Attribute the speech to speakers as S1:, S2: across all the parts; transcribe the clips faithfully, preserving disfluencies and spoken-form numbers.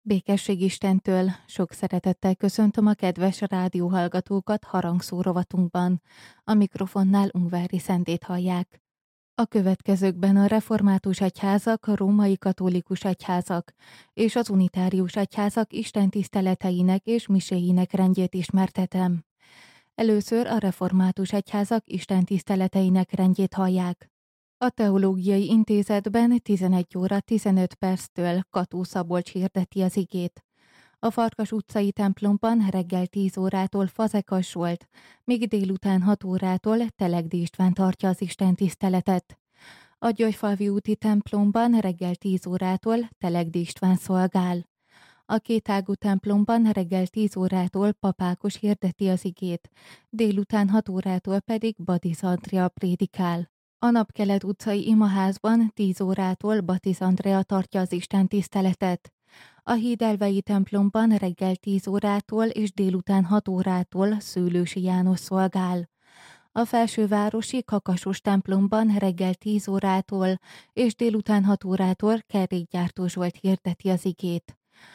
S1: Békesség Istentől, sok szeretettel köszöntöm a kedves rádióhallgatókat harangszó rovatunkban. A mikrofonnál Ungvári Szentét hallják. A következőkben a református egyházak, a római katolikus egyházak és az unitárius egyházak istentiszteleteinek és miséinek rendjét ismertetem. Először a református egyházak istentiszteleteinek rendjét hallják. A Teológiai Intézetben tizenegy óra tizenöt perctől Kató Szabolcs hirdeti az igét. A Farkas utcai templomban reggel tíz órától Fazekas Zsolt, míg délután hat órától Telegdi István tartja az istentiszteletet. A Györgyfalvi úti templomban reggel tíz órától Telegdi István szolgál. A Kétágú templomban reggel tíz órától Papákos hirdeti az igét, délután hat órától pedig Batiz Andrea prédikál. A Napkelet utcai imaházban tíz órától Batiz Andrea tartja az istentiszteletet. A Hídelvei templomban reggel tíz órától és délután hat órától Szőlősi János szolgál. A Felsővárosi Kakasos templomban reggel tíz órától és délután hat órától Kerékgyártó Zsolt hirdeti az igét.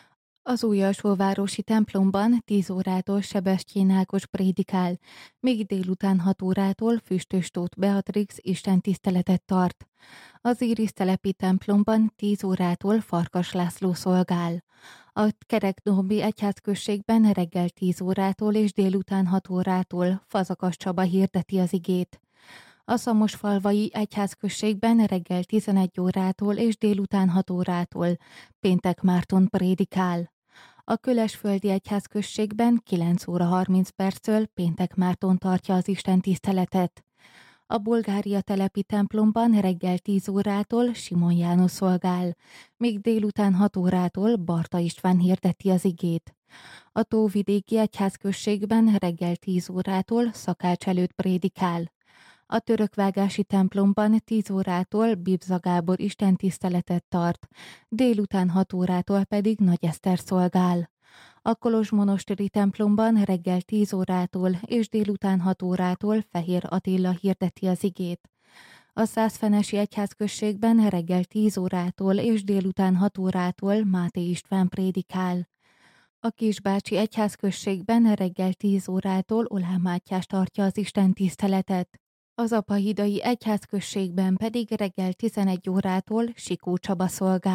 S1: Az Újalsóvárosi templomban tíz órától Sebestyén Ákos prédikál, míg délután hat órától Füstös Tóth Beatrix istentiszteletet tart. Az Írisztelepi templomban tíz órától Farkas László szolgál. A Kerekdómi egyházközségben reggel tíz órától és délután hat órától Fazakas Csaba hirdeti az igét. A Szamosfalvai egyházközségben reggel tizenegy órától és délután hat órától Péntek Márton prédikál. A Kölesföldi egyházközségben kilenc óra harminc perctől Péntek Márton tartja az istentiszteletet. A Bolgária telepi templomban reggel tíz órától Simon János szolgál, míg délután hat órától Barta István hirdeti az igét. A Tóvidéki egyházközségben reggel tíz órától Szakács előtt prédikál. A Törökvágási templomban tíz órától Bibza Gábor istentiszteletet tart, délután hat órától pedig Nagy Eszter szolgál. A Kolozsmonosteri templomban reggel tíz órától és délután hat órától Fehér Attila hirdeti az igét. A Szászfenesi egyházközségben reggel tíz órától és délután hat órától Máté István prédikál. A Kisbácsi egyházközségben reggel tíz órától Olá Mátyás tartja az istentiszteletet. Az Apahidai egyházközségben pedig reggel tizenegy órától Sikó Csaba szolgál.